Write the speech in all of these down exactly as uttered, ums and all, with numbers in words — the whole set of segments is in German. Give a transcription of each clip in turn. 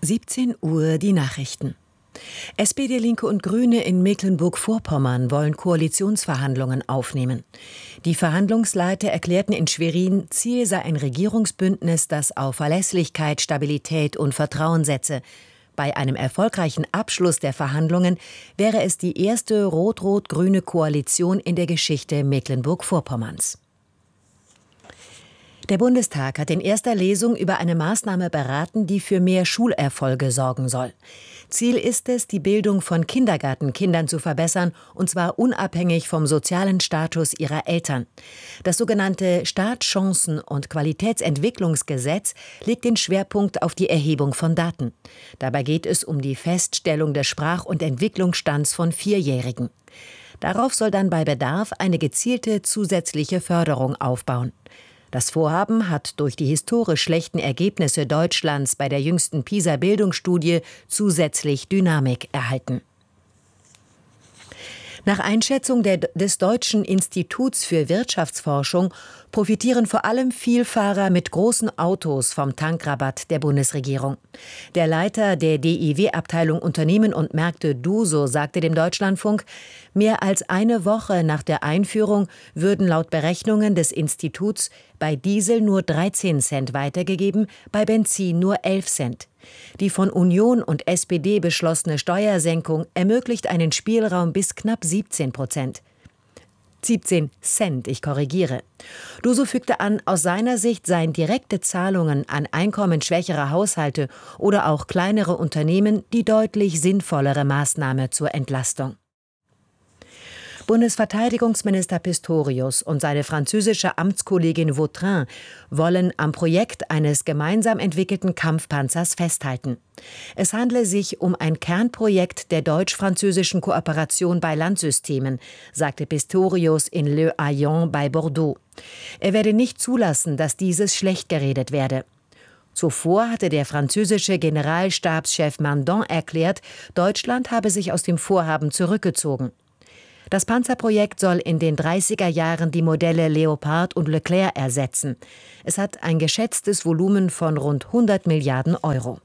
siebzehn Uhr die Nachrichten. S P D, Linke und Grüne in Mecklenburg-Vorpommern wollen Koalitionsverhandlungen aufnehmen. Die Verhandlungsleiter erklärten in Schwerin, Ziel sei ein Regierungsbündnis, das auf Verlässlichkeit, Stabilität und Vertrauen setze. Bei einem erfolgreichen Abschluss der Verhandlungen wäre es die erste rot-rot-grüne Koalition in der Geschichte Mecklenburg-Vorpommerns. Der Bundestag hat in erster Lesung über eine Maßnahme beraten, die für mehr Schulerfolge sorgen soll. Ziel ist es, die Bildung von Kindergartenkindern zu verbessern, und zwar unabhängig vom sozialen Status ihrer Eltern. Das sogenannte Startchancen- und Qualitätsentwicklungsgesetz legt den Schwerpunkt auf die Erhebung von Daten. Dabei geht es um die Feststellung des Sprach- und Entwicklungsstands von Vierjährigen. Darauf soll dann bei Bedarf eine gezielte zusätzliche Förderung aufbauen. Das Vorhaben hat durch die historisch schlechten Ergebnisse Deutschlands bei der jüngsten PISA-Bildungsstudie zusätzlich Dynamik erhalten. Nach Einschätzung der, des Deutschen Instituts für Wirtschaftsforschung profitieren vor allem Vielfahrer mit großen Autos vom Tankrabatt der Bundesregierung. Der Leiter der D I W-Abteilung Unternehmen und Märkte DUSO sagte dem Deutschlandfunk, mehr als eine Woche nach der Einführung würden laut Berechnungen des Instituts bei Diesel nur dreizehn Cent weitergegeben, bei Benzin nur elf Cent. Die von Union und S P D beschlossene Steuersenkung ermöglicht einen Spielraum bis knapp siebzehn Prozent. siebzehn Cent, ich korrigiere. DUSO fügte an, aus seiner Sicht seien direkte Zahlungen an einkommensschwächere Haushalte oder auch kleinere Unternehmen die deutlich sinnvollere Maßnahme zur Entlastung. Bundesverteidigungsminister Pistorius und seine französische Amtskollegin Vautrin wollen am Projekt eines gemeinsam entwickelten Kampfpanzers festhalten. Es handle sich um ein Kernprojekt der deutsch-französischen Kooperation bei Landsystemen, sagte Pistorius in Le Haillon bei Bordeaux. Er werde nicht zulassen, dass dieses schlecht geredet werde. Zuvor hatte der französische Generalstabschef Mandon erklärt, Deutschland habe sich aus dem Vorhaben zurückgezogen. Das Panzerprojekt soll in den dreißiger Jahren die Modelle Leopard und Leclerc ersetzen. Es hat ein geschätztes Volumen von rund hundert Milliarden Euro.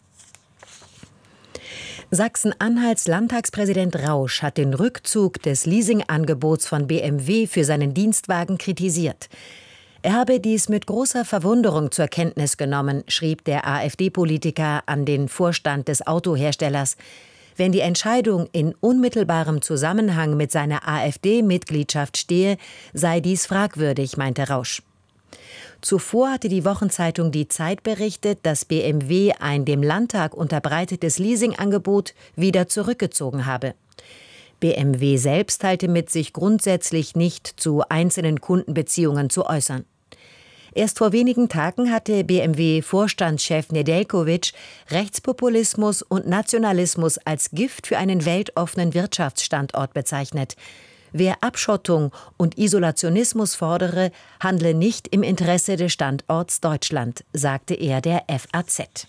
Sachsen-Anhalts Landtagspräsident Rausch hat den Rückzug des Leasingangebots von B M W für seinen Dienstwagen kritisiert. Er habe dies mit großer Verwunderung zur Kenntnis genommen, schrieb der AfD-Politiker an den Vorstand des Autoherstellers. Wenn die Entscheidung in unmittelbarem Zusammenhang mit seiner AfD-Mitgliedschaft stehe, sei dies fragwürdig, meinte Rausch. Zuvor hatte die Wochenzeitung Die Zeit berichtet, dass B M W ein dem Landtag unterbreitetes Leasingangebot wieder zurückgezogen habe. B M W selbst teilte mit, sich grundsätzlich nicht zu einzelnen Kundenbeziehungen zu äußern. Erst vor wenigen Tagen hatte B M W-Vorstandschef Nedeljković Rechtspopulismus und Nationalismus als Gift für einen weltoffenen Wirtschaftsstandort bezeichnet. Wer Abschottung und Isolationismus fordere, handle nicht im Interesse des Standorts Deutschland, sagte er der F A Z.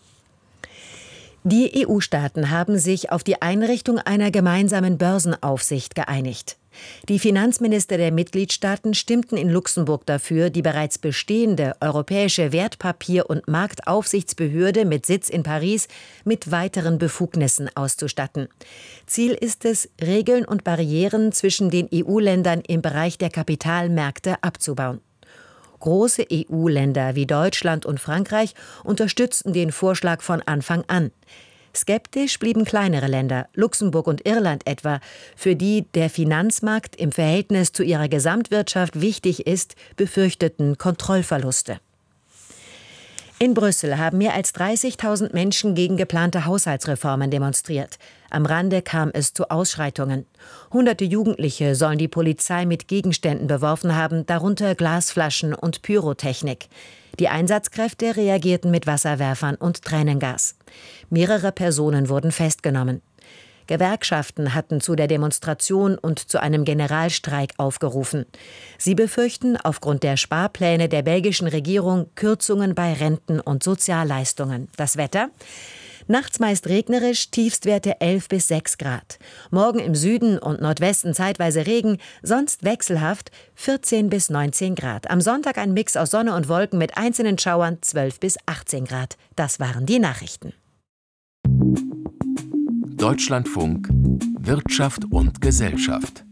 Die E U-Staaten haben sich auf die Einrichtung einer gemeinsamen Börsenaufsicht geeinigt. Die Finanzminister der Mitgliedstaaten stimmten in Luxemburg dafür, die bereits bestehende europäische Wertpapier- und Marktaufsichtsbehörde mit Sitz in Paris mit weiteren Befugnissen auszustatten. Ziel ist es, Regeln und Barrieren zwischen den E U-Ländern im Bereich der Kapitalmärkte abzubauen. Große E U-Länder wie Deutschland und Frankreich unterstützten den Vorschlag von Anfang an. Skeptisch blieben kleinere Länder, Luxemburg und Irland etwa, für die der Finanzmarkt im Verhältnis zu ihrer Gesamtwirtschaft wichtig ist, befürchteten Kontrollverluste. In Brüssel haben mehr als dreißigtausend Menschen gegen geplante Haushaltsreformen demonstriert. Am Rande kam es zu Ausschreitungen. Hunderte Jugendliche sollen die Polizei mit Gegenständen beworfen haben, darunter Glasflaschen und Pyrotechnik. Die Einsatzkräfte reagierten mit Wasserwerfern und Tränengas. Mehrere Personen wurden festgenommen. Gewerkschaften hatten zu der Demonstration und zu einem Generalstreik aufgerufen. Sie befürchten aufgrund der Sparpläne der belgischen Regierung Kürzungen bei Renten und Sozialleistungen. Das Wetter? Nachts meist regnerisch, Tiefstwerte elf bis sechs Grad. Morgen im Süden und Nordwesten zeitweise Regen, sonst wechselhaft vierzehn bis neunzehn Grad. Am Sonntag ein Mix aus Sonne und Wolken mit einzelnen Schauern zwölf bis achtzehn Grad. Das waren die Nachrichten. Deutschlandfunk Wirtschaft und Gesellschaft.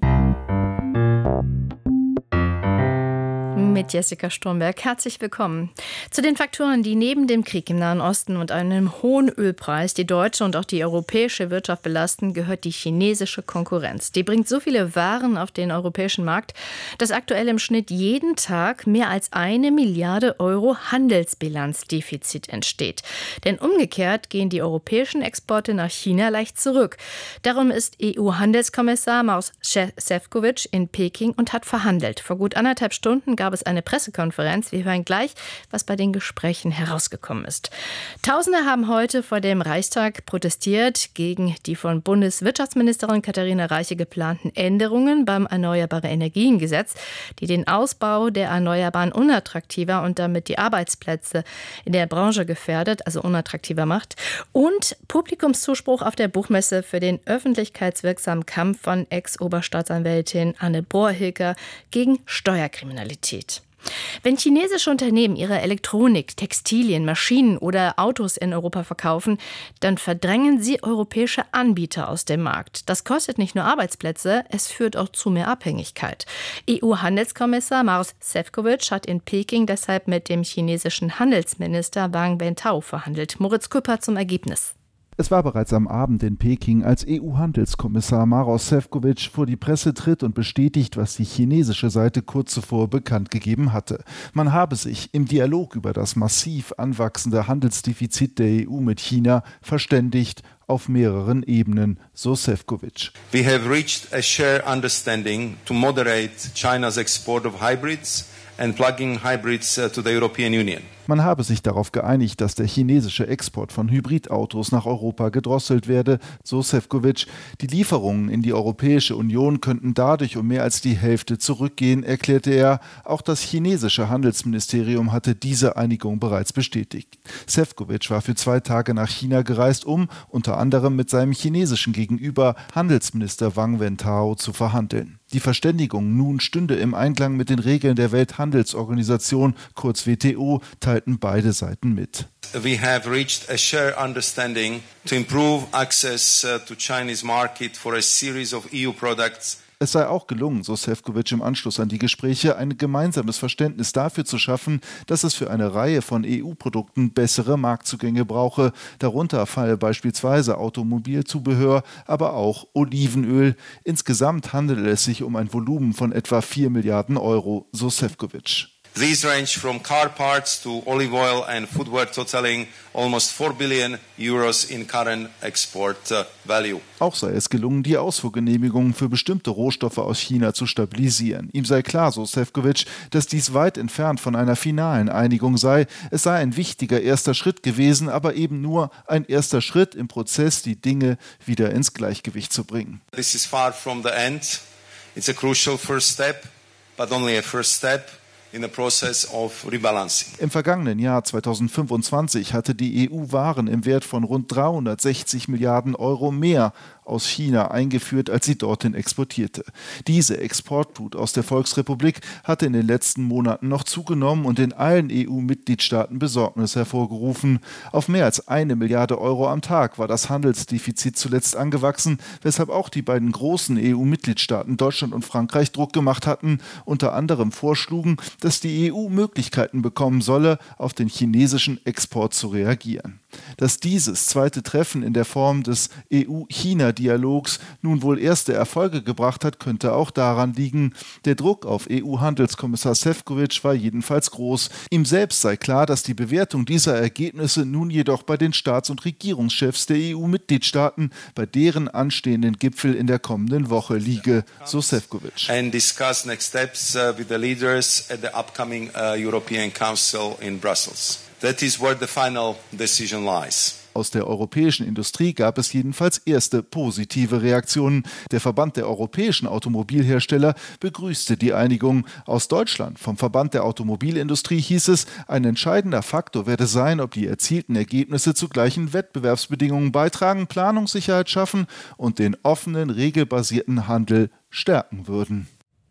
Mit Jessica Sturmberg. Herzlich willkommen. Zu den Faktoren, die neben dem Krieg im Nahen Osten und einem hohen Ölpreis die deutsche und auch die europäische Wirtschaft belasten, gehört die chinesische Konkurrenz. Die bringt so viele Waren auf den europäischen Markt, dass aktuell im Schnitt jeden Tag mehr als eine Milliarde Euro Handelsbilanzdefizit entsteht. Denn umgekehrt gehen die europäischen Exporte nach China leicht zurück. Darum ist E U-Handelskommissar Maroš Šefčovič in Peking und hat verhandelt. Vor gut anderthalb Stunden gab es eine Pressekonferenz. Wir hören gleich, was bei den Gesprächen herausgekommen ist. Tausende haben heute vor dem Reichstag protestiert gegen die von Bundeswirtschaftsministerin Katharina Reiche geplanten Änderungen beim Erneuerbare-Energien-Gesetz, die den Ausbau der Erneuerbaren unattraktiver und damit die Arbeitsplätze in der Branche gefährdet, also unattraktiver macht, und Publikumszuspruch auf der Buchmesse für den öffentlichkeitswirksamen Kampf von Ex-Oberstaatsanwältin Anne Bohrhilger gegen Steuerkriminalität. Wenn chinesische Unternehmen ihre Elektronik, Textilien, Maschinen oder Autos in Europa verkaufen, dann verdrängen sie europäische Anbieter aus dem Markt. Das kostet nicht nur Arbeitsplätze, es führt auch zu mehr Abhängigkeit. E U-Handelskommissar Maroš Šefčovič hat in Peking deshalb mit dem chinesischen Handelsminister Wang Wentao verhandelt. Moritz Küpper zum Ergebnis. Es war bereits am Abend in Peking, als E U-Handelskommissar Maroš Šefčovič vor die Presse tritt und bestätigt, was die chinesische Seite kurz zuvor bekannt gegeben hatte. Man habe sich im Dialog über das massiv anwachsende Handelsdefizit der E U mit China verständigt, auf mehreren Ebenen, so Šefčovič. We have reached a shared understanding to moderate China's export of hybrids and plug-in hybrids to the European Union. Man habe sich darauf geeinigt, dass der chinesische Export von Hybridautos nach Europa gedrosselt werde, so Šefčovič. Die Lieferungen in die Europäische Union könnten dadurch um mehr als die Hälfte zurückgehen, erklärte er. Auch das chinesische Handelsministerium hatte diese Einigung bereits bestätigt. Šefčovič war für zwei Tage nach China gereist, um unter anderem mit seinem chinesischen Gegenüber Handelsminister Wang Wentao zu verhandeln. Die Verständigung nun stünde im Einklang mit den Regeln der Welthandelsorganisation, kurz W T O, teilten beide Seiten mit. We have reached a shared understanding to improve access to Chinese market for a series of E U products. Es sei auch gelungen, so Šefčovič im Anschluss an die Gespräche, ein gemeinsames Verständnis dafür zu schaffen, dass es für eine Reihe von E U-Produkten bessere Marktzugänge brauche. Darunter falle beispielsweise Automobilzubehör, aber auch Olivenöl. Insgesamt handele es sich um ein Volumen von etwa vier Milliarden Euro, so Šefčovič. These range from car parts to olive oil and footwear, totaling almost four billion euros in current export uh, value. Auch sei es gelungen, die Ausfuhrgenehmigungen für bestimmte Rohstoffe aus China zu stabilisieren. Ihm sei klar, so Šefčovič, dass dies weit entfernt von einer finalen Einigung sei. Es sei ein wichtiger erster Schritt gewesen, aber eben nur ein erster Schritt im Prozess, die Dinge wieder ins Gleichgewicht zu bringen. This is far from the end. It's a crucial first step, but only a first step. In the process of rebalancing. Im vergangenen Jahr zweitausendfünfundzwanzig hatte die E U Waren im Wert von rund dreihundertsechzig Milliarden Euro mehr aus China eingeführt, als sie dorthin exportierte. Diese Exportflut aus der Volksrepublik hatte in den letzten Monaten noch zugenommen und in allen E U-Mitgliedstaaten Besorgnis hervorgerufen. Auf mehr als eine Milliarde Euro am Tag war das Handelsdefizit zuletzt angewachsen, weshalb auch die beiden großen E U-Mitgliedstaaten Deutschland und Frankreich Druck gemacht hatten, unter anderem vorschlugen, dass die E U Möglichkeiten bekommen solle, auf den chinesischen Export zu reagieren. Dass dieses zweite Treffen in der Form des E U-China-Dialogs nun wohl erste Erfolge gebracht hat, könnte auch daran liegen. Der Druck auf E U-Handelskommissar Šefčovič war jedenfalls groß. Ihm selbst sei klar, dass die Bewertung dieser Ergebnisse nun jedoch bei den Staats- und Regierungschefs der E U-Mitgliedstaaten bei deren anstehenden Gipfel in der kommenden Woche liege, so Šefčovič. And discuss next steps uh, with the leaders at the upcoming uh, European Council in Brussels. That is where the final decision lies. Aus der europäischen Industrie gab es jedenfalls erste positive Reaktionen. Der Verband der europäischen Automobilhersteller begrüßte die Einigung. Aus Deutschland, vom Verband der Automobilindustrie, hieß es, ein entscheidender Faktor werde sein, ob die erzielten Ergebnisse zu gleichen Wettbewerbsbedingungen beitragen, Planungssicherheit schaffen und den offenen, regelbasierten Handel stärken würden.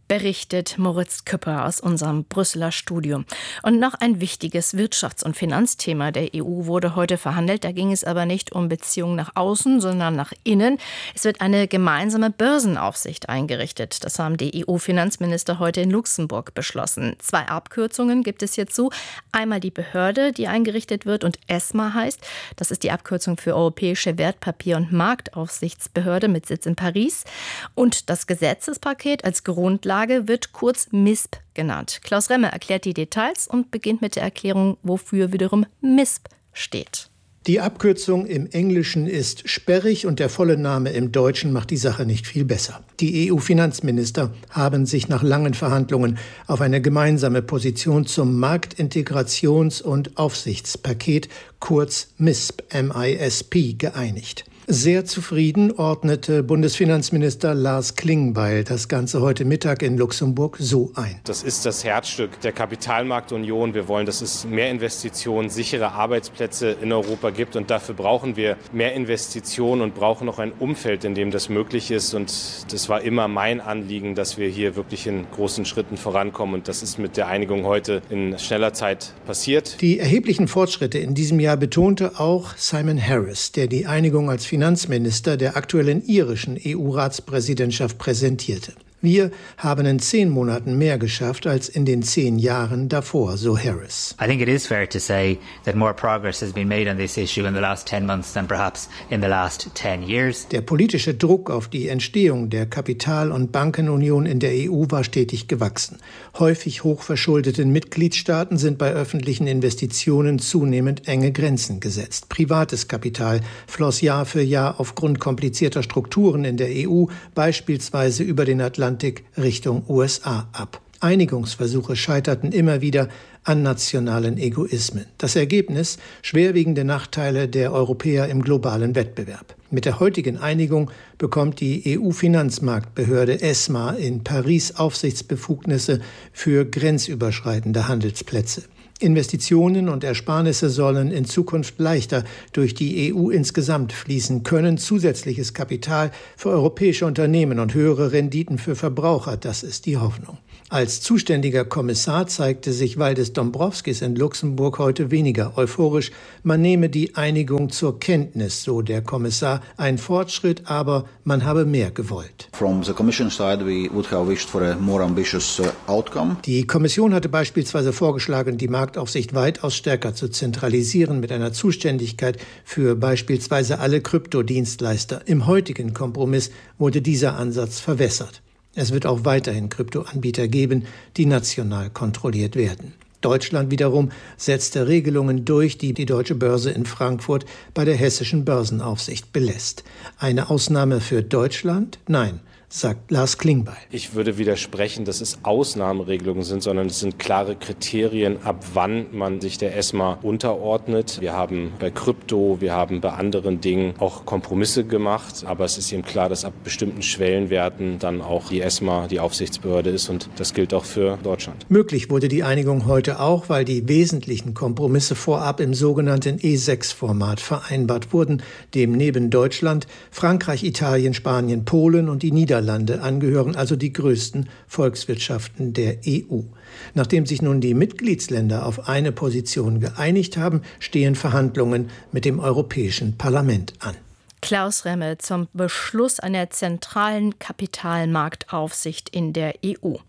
berichtet Moritz Küpper aus unserem Brüsseler Studio. Und noch ein wichtiges Wirtschafts- und Finanzthema der E U wurde heute verhandelt. Da ging es aber nicht um Beziehungen nach außen, sondern nach innen. Es wird eine gemeinsame Börsenaufsicht eingerichtet. Das haben die E U-Finanzminister heute in Luxemburg beschlossen. Zwei Abkürzungen gibt es hierzu. Einmal die Behörde, die eingerichtet wird und ESMA heißt. Das ist die Abkürzung für Europäische Wertpapier- und Marktaufsichtsbehörde mit Sitz in Paris. Und das Gesetzespaket als Grundlage wird kurz M I S P genannt. Klaus Remme erklärt die Details und beginnt mit der Erklärung, wofür wiederum M I S P steht. Die Abkürzung im Englischen ist sperrig und der volle Name im Deutschen macht die Sache nicht viel besser. Die E U-Finanzminister haben sich nach langen Verhandlungen auf eine gemeinsame Position zum Marktintegrations- und Aufsichtspaket, kurz M I S P, M I S P, geeinigt. Sehr zufrieden ordnete Bundesfinanzminister Lars Klingbeil das Ganze heute Mittag in Luxemburg so ein. Das ist das Herzstück der Kapitalmarktunion. Wir wollen, dass es mehr Investitionen, sichere Arbeitsplätze in Europa gibt. Und dafür brauchen wir mehr Investitionen und brauchen noch ein Umfeld, in dem das möglich ist. Und das war immer mein Anliegen, dass wir hier wirklich in großen Schritten vorankommen. Und das ist mit der Einigung heute in schneller Zeit passiert. Die erheblichen Fortschritte in diesem Jahr betonte auch Simon Harris, der die Einigung als Finanzminister der aktuellen irischen E U-Ratspräsidentschaft präsentierte. Wir haben in zehn Monaten mehr geschafft als in den zehn Jahren davor, so Harris. I think it is fair to say that more progress has been made on this issue in the last ten months than perhaps in the last ten years. Der politische Druck auf die Entstehung der Kapital- und Bankenunion in der E U war stetig gewachsen. Häufig hochverschuldeten Mitgliedstaaten sind bei öffentlichen Investitionen zunehmend enge Grenzen gesetzt. Privates Kapital floss Jahr für Jahr aufgrund komplizierter Strukturen in der E U, beispielsweise über den Atlantik Richtung U S A ab. Einigungsversuche scheiterten immer wieder an nationalen Egoismen. Das Ergebnis: schwerwiegende Nachteile der Europäer im globalen Wettbewerb. Mit der heutigen Einigung bekommt die E U-Finanzmarktbehörde ESMA in Paris Aufsichtsbefugnisse für grenzüberschreitende Handelsplätze. Investitionen und Ersparnisse sollen in Zukunft leichter durch die E U insgesamt fließen können. Zusätzliches Kapital für europäische Unternehmen und höhere Renditen für Verbraucher, das ist die Hoffnung. Als zuständiger Kommissar zeigte sich Valdis Dombrovskis in Luxemburg heute weniger euphorisch. Man nehme die Einigung zur Kenntnis, so der Kommissar. Ein Fortschritt, aber man habe mehr gewollt. From the Commission side, we would have wished for a more ambitious outcome. Die Kommission hatte beispielsweise vorgeschlagen, die Marktaufsicht weitaus stärker zu zentralisieren mit einer Zuständigkeit für beispielsweise alle Kryptodienstleister. Im heutigen Kompromiss wurde dieser Ansatz verwässert. Es wird auch weiterhin Kryptoanbieter geben, die national kontrolliert werden. Deutschland wiederum setzte Regelungen durch, die die Deutsche Börse in Frankfurt bei der hessischen Börsenaufsicht belässt. Eine Ausnahme für Deutschland? Nein, sagt Lars Klingbeil. Ich würde widersprechen, dass es Ausnahmeregelungen sind, sondern es sind klare Kriterien, ab wann man sich der ESMA unterordnet. Wir haben bei Krypto, wir haben bei anderen Dingen auch Kompromisse gemacht, aber es ist eben klar, dass ab bestimmten Schwellenwerten dann auch die ESMA die Aufsichtsbehörde ist und das gilt auch für Deutschland. Möglich wurde die Einigung heute auch, weil die wesentlichen Kompromisse vorab im sogenannten E sechs Format vereinbart wurden, dem neben Deutschland Frankreich, Italien, Spanien, Polen und die Niederlande Niederlande angehören, also die größten Volkswirtschaften der E U. Nachdem sich nun die Mitgliedsländer auf eine Position geeinigt haben, stehen Verhandlungen mit dem Europäischen Parlament an. Klaus Remme zum Beschluss einer zentralen Kapitalmarktaufsicht in der E U.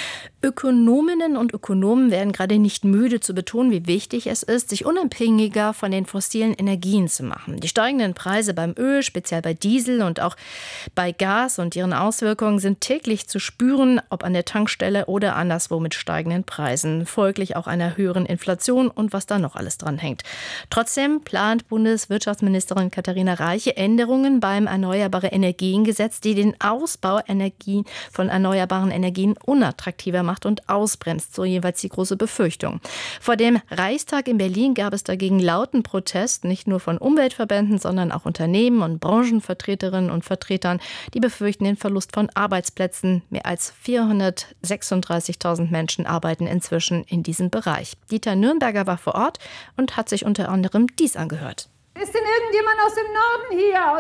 Ökonominnen und Ökonomen werden gerade nicht müde zu betonen, wie wichtig es ist, sich unabhängiger von den fossilen Energien zu machen. Die steigenden Preise beim Öl, speziell bei Diesel und auch bei Gas und ihren Auswirkungen sind täglich zu spüren, ob an der Tankstelle oder anderswo mit steigenden Preisen, folglich auch einer höheren Inflation und was da noch alles dran hängt. Trotzdem plant Bundeswirtschaftsministerin Katharina Reiche Änderungen beim Erneuerbare Energiengesetz, die den Ausbau Energien von erneuerbaren Energien unattraktiver macht und ausbremst, so jeweils die große Befürchtung. Vor dem Reichstag in Berlin gab es dagegen lauten Protest, nicht nur von Umweltverbänden, sondern auch Unternehmen und Branchenvertreterinnen und Vertretern, die befürchten den Verlust von Arbeitsplätzen. Mehr als vierhundertsechsunddreißigtausend Menschen arbeiten inzwischen in diesem Bereich. Dieter Nürnberger war vor Ort und hat sich unter anderem dies angehört. Ist denn irgendjemand aus dem Norden hier, aus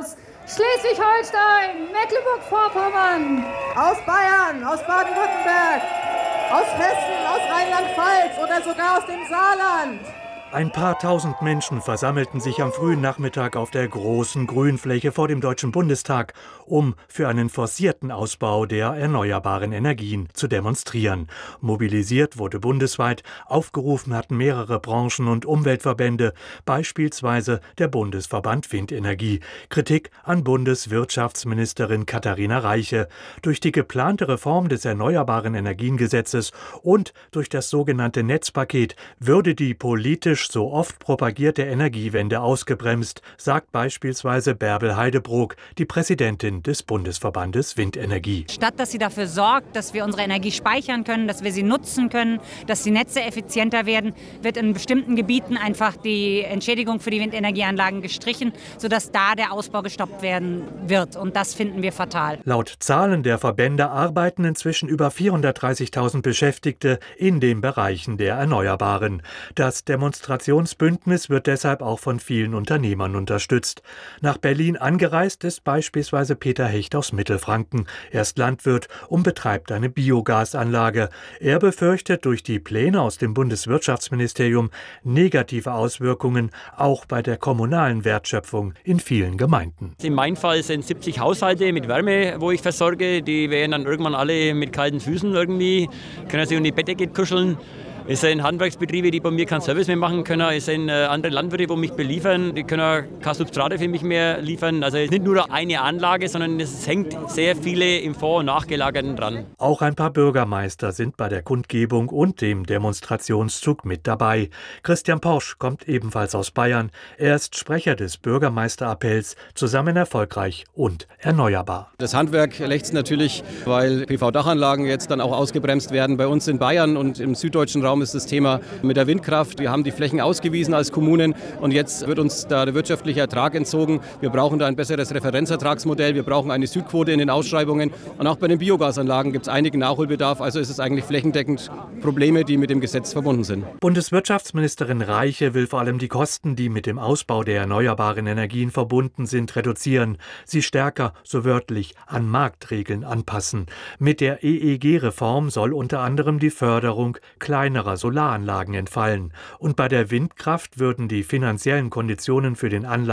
Schleswig-Holstein, Mecklenburg-Vorpommern, aus Bayern, aus Baden-Württemberg, aus Hessen, aus Rheinland-Pfalz oder sogar aus dem Saarland. Ein paar tausend Menschen versammelten sich am frühen Nachmittag auf der großen Grünfläche vor dem Deutschen Bundestag, um für einen forcierten Ausbau der erneuerbaren Energien zu demonstrieren. Mobilisiert wurde bundesweit, aufgerufen hatten mehrere Branchen und Umweltverbände, beispielsweise der Bundesverband Windenergie. Kritik an Bundeswirtschaftsministerin Katharina Reiche. Durch die geplante Reform des Erneuerbaren Energiengesetzes und durch das sogenannte Netzpaket würde die politisch so oft propagierte Energiewende ausgebremst, sagt beispielsweise Bärbel Heidebrook, die Präsidentin des Bundesverbandes Windenergie. Statt dass sie dafür sorgt, dass wir unsere Energie speichern können, dass wir sie nutzen können, dass die Netze effizienter werden, wird in bestimmten Gebieten einfach die Entschädigung für die Windenergieanlagen gestrichen, sodass da der Ausbau gestoppt werden wird. Und das finden wir fatal. Laut Zahlen der Verbände arbeiten inzwischen über vierhundertdreißigtausend Beschäftigte in den Bereichen der Erneuerbaren. Das Demonstrationsbündnis wird deshalb auch von vielen Unternehmern unterstützt. Nach Berlin angereist ist beispielsweise Peter Hecht aus Mittelfranken. Er ist Landwirt und betreibt eine Biogasanlage. Er befürchtet durch die Pläne aus dem Bundeswirtschaftsministerium negative Auswirkungen auch bei der kommunalen Wertschöpfung in vielen Gemeinden. In meinem Fall sind siebzig Haushalte mit Wärme, wo ich versorge. Die werden dann irgendwann alle mit kalten Füßen irgendwie, können sich um die Bettdecke kuscheln. Es sind Handwerksbetriebe, die bei mir keinen Service mehr machen können. Es sind äh, andere Landwirte, die mich beliefern. Die können keine Substrate für mich mehr liefern. Also es ist nicht nur eine Anlage, sondern es hängt sehr viele im Vor- und Nachgelagerten dran. Auch ein paar Bürgermeister sind bei der Kundgebung und dem Demonstrationszug mit dabei. Christian Porsch kommt ebenfalls aus Bayern. Er ist Sprecher des Bürgermeisterappells Zusammen erfolgreich und erneuerbar. Das Handwerk lechzt natürlich, weil P V-Dachanlagen jetzt dann auch ausgebremst werden. Bei uns in Bayern und im süddeutschen Raum ist das Thema mit der Windkraft. Wir haben die Flächen ausgewiesen als Kommunen und jetzt wird uns da der wirtschaftliche Ertrag entzogen. Wir brauchen da ein besseres Referenzertragsmodell. Wir brauchen eine Südquote in den Ausschreibungen. Und auch bei den Biogasanlagen gibt es einigen Nachholbedarf. Also ist es eigentlich flächendeckend Probleme, die mit dem Gesetz verbunden sind. Bundeswirtschaftsministerin Reiche will vor allem die Kosten, die mit dem Ausbau der erneuerbaren Energien verbunden sind, reduzieren. Sie stärker, so wörtlich, an Marktregeln anpassen. Mit der E E G-Reform soll unter anderem die Förderung kleinerer Solaranlagen entfallen. Und bei der Windkraft würden die finanziellen Konditionen für den Anlagen